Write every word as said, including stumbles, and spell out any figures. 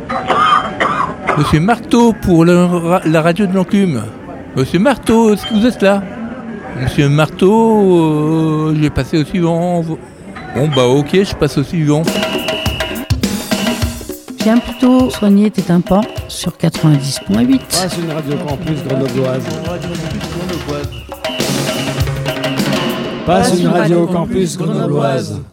Monsieur Marteau pour la, la radio de l'Enclume. Monsieur Marteau, est-ce que vous êtes là? Monsieur Marteau, euh, je vais passer au suivant. Bon bah ok, je passe au suivant. Viens plutôt soigner tes tympans sur quatre-vingt-dix point huit. Ah, c'est une radio campus grenobloise. Passe une radio campus grenobloise.